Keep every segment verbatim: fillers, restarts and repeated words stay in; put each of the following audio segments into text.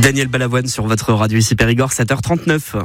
Daniel Balavoine sur votre radio ici Périgord, sept heures trente-neuf.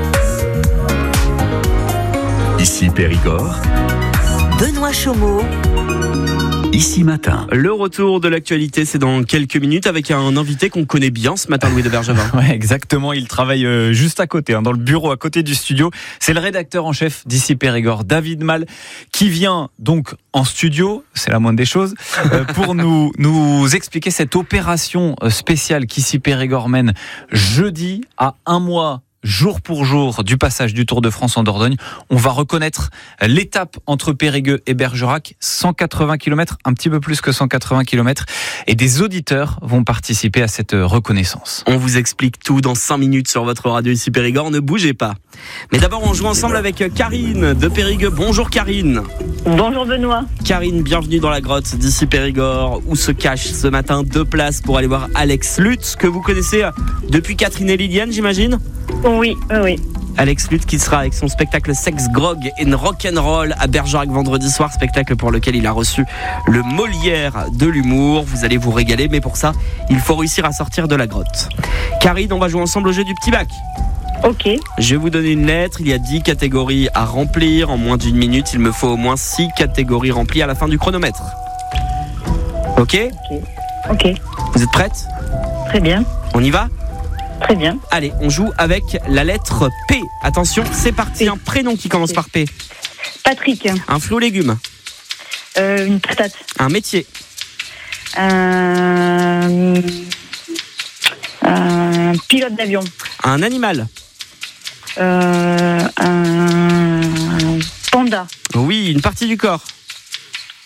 Ici Périgord, Benoît Chaumeau. Ici Matin. Le retour de l'actualité, c'est dans quelques minutes avec un invité qu'on connaît bien ce matin, Louis de Bergevin. Ouais, exactement. Il travaille euh, juste à côté, hein, dans le bureau à côté du studio. C'est le rédacteur en chef d'Ici Périgord, David Mal, qui vient donc en studio, c'est la moindre des choses, euh, pour nous, nous expliquer cette opération spéciale qu'Ici Périgord mène jeudi à un mois. Jour pour jour du passage du Tour de France en Dordogne. On va reconnaître l'étape entre Périgueux et Bergerac, cent quatre-vingts kilomètres, un petit peu plus que cent quatre-vingts kilomètres, et des auditeurs vont participer à cette reconnaissance. On vous explique tout dans cinq minutes sur votre radio ici Périgord, ne bougez pas. Mais d'abord on joue ensemble avec Karine de Périgueux. Bonjour Karine. Bonjour Benoît. Karine, bienvenue dans la grotte d'ici Périgord, où se cachent ce matin deux places pour aller voir Alex Lutz, que vous connaissez depuis Catherine et Liliane, j'imagine. Oui, oui, oui. Alex Lutz qui sera avec son spectacle Sex, Grog and Rock'n'Roll à Bergerac vendredi soir, spectacle pour lequel il a reçu le Molière de l'humour. Vous allez vous régaler, mais pour ça, il faut réussir à sortir de la grotte. Karine, on va jouer ensemble au jeu du petit bac. Ok. Je vais vous donner une lettre, il y a dix catégories à remplir. En moins d'une minute, il me faut au moins six catégories remplies à la fin du chronomètre. Ok ? Ok. Ok. Vous êtes prête ? Très bien. On y va ? Très bien. Allez, on joue avec la lettre P. Attention, c'est parti. P. Un prénom qui commence P. par P. Patrick. Un fruit ou légume. Euh, une patate. Un métier. Un... un pilote d'avion. Un animal. Euh, un panda. Oui, une partie du corps.